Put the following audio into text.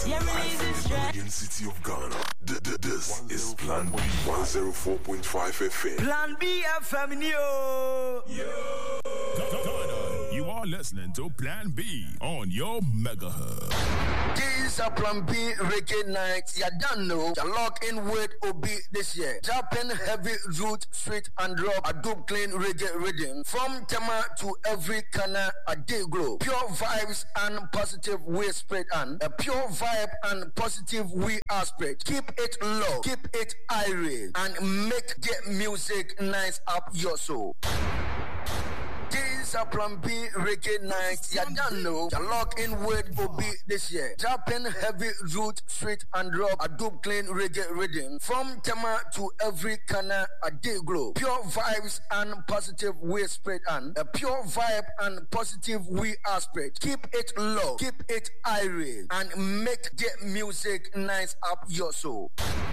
Indian city of Ghana. This is Plan B 104.5 FM. Plan B FM, yo. Ghana, you are listening to Plan B on your megahertz. This is a Plan B reggae night. You don't know. You lock in with OB this year. Japan heavy root, sweet and drop a dope clean reggae rhythm. From Tema to every corner a day glow. Pure vibes and positive we spread on. A pure vibe and positive we are spread. Keep it low, keep it irate, and make the music nice up your soul. This is a Plan B reggae night. You don't know. You lock in with OB this year. Japan heavy root, sweet and drop a dope clean reggae rhythm. From Tema to every corner a day glow. Pure vibes and positive we spread on. A pure vibe and positive we are spread. Keep it low, keep it irate, and make the music nice up your soul.